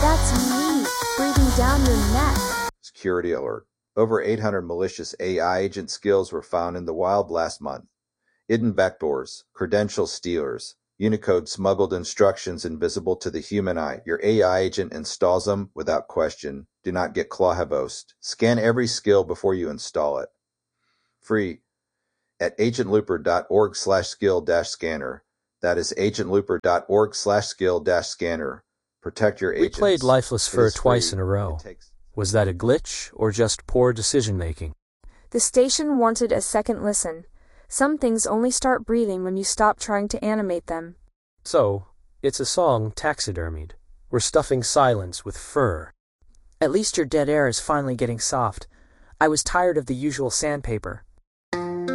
That's me, breathing down your neck. Security alert. Over 800 malicious AI agent skills were found in the wild last month. Hidden backdoors, credential stealers, Unicode smuggled instructions invisible to the human eye. Your AI agent installs them without question. Do not get clawhavosed. Scan every skill before you install it. Free at agentlooper.org/skill-scanner. That is agentlooper.org/skill-scanner. Protect your We agents. played Lifeless It Fur is twice free. in a row. It takes... Was that a glitch or just poor decision-making? The station wanted a second listen. Some things only start breathing when you stop trying to animate them. So, it's a song taxidermied. We're stuffing silence with fur. At least your dead air is finally getting soft. I was tired of the usual sandpaper.